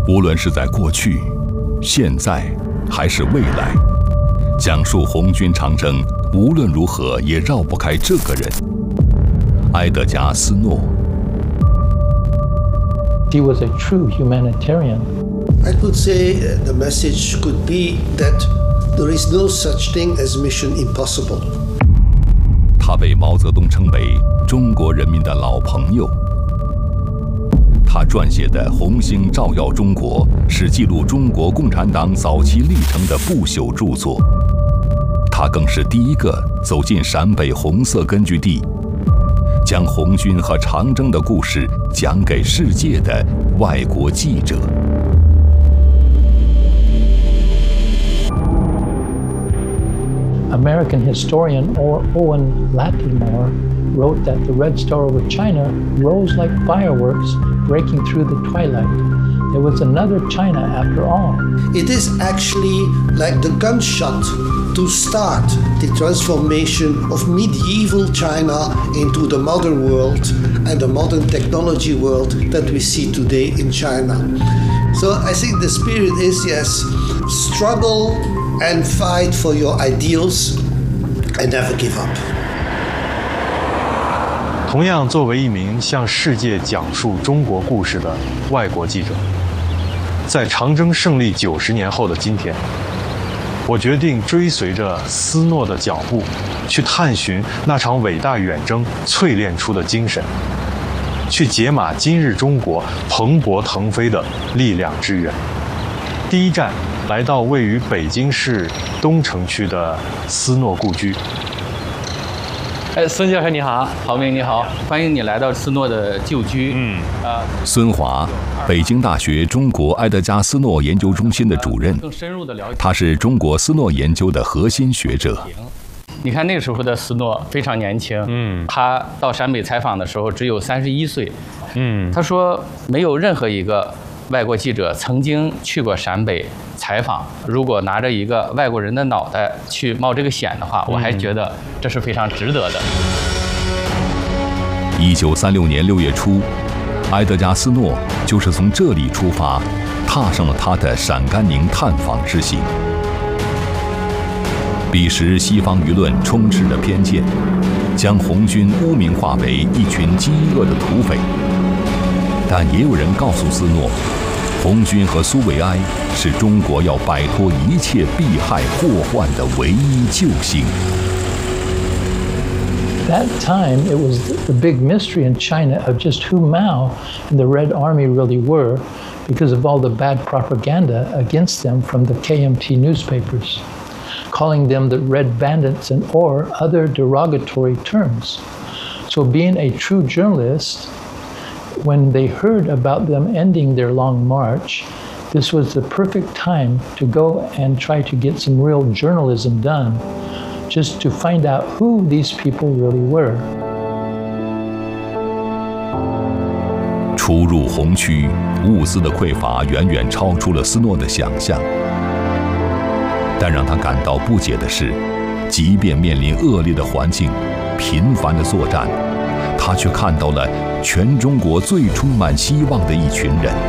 无论是在过去、现在还是未来，讲述红军长征，无论如何也绕不开这个人——埃德加·斯诺。 He was a true humanitarian. I could say the message could be that there is no such thing as mission impossible. 他被毛泽东称为中国人民的老朋友。他撰写的《红星照耀中国》是记录中国共产党早期历程的不朽著作。他更是第一个走进陕北红色根据地，将红军和长征的故事讲给世界的外国记者。 American historian Owen Lattimore wrote that the Red Star over China rose like fireworks breaking through the twilight. There was another China after all. It is actually like the gunshot to start the transformation of medieval China into the modern world and the modern technology world that we see today in China. So I think the spirit is, yes, struggle and fight for your ideals and never give up. 同样，作为一名向世界讲述中国故事的外国记者，在长征胜利90年后的今天，我决定追随着斯诺的脚步，去探寻那场伟大远征淬炼出的精神，去解码今日中国蓬勃腾飞的力量之源。第一站来到位于北京市东城区的斯诺故居。 孙教授你好，郝明你好，欢迎你来到斯诺的旧居。 孙华，北京大学中国埃德加·斯诺研究中心的主任， 更深入的了解， 他是中国斯诺研究的核心学者。 你看那个时候的斯诺非常年轻，他到陕北采访的时候只有31岁，他说没有任何一个外国记者曾经去过陕北采访，如果拿着一个外国人的脑袋去冒这个险的话，我还觉得这是非常值得的。 1936年6月初，埃德加·斯诺就是从这里出发，踏上了他的陕甘宁探访之行。彼时西方舆论充斥着偏见，将红军污名化为一群饥饿的土匪。但也有人告诉斯诺，红军和苏维埃是中国要摆脱一切弊害祸患的唯一救星。 That time, it was the big mystery in China of just who Mao and the Red Army really were because of all the bad propaganda against them from the KMT newspapers, calling them the Red Bandits and or other derogatory terms. So being a true journalist, when they heard about them ending their long march, this was the perfect time to go and try to get some real journalism done, just to find out who these people really were. 初入红区，物资的匮乏远远超出了斯诺的想象。但让他感到不解的是，即便面临恶劣的环境、频繁的作战，他却看到了全中国最充满希望的一群人。